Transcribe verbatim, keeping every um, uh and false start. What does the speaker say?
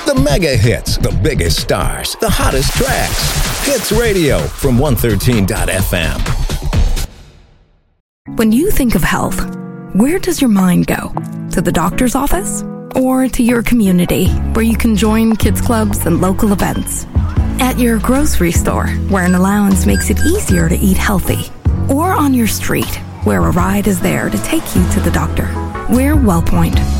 The mega hits, the biggest stars, the hottest tracks. Hits Radio from one thirteen dot f m. When you think of health, where does your mind go? To the doctor's office? Or to your community, where you can join kids clubs and local events? At your grocery store, where an allowance makes it easier to eat healthy? Or on your street, where a ride is there to take you to the doctor? We're WellPoint.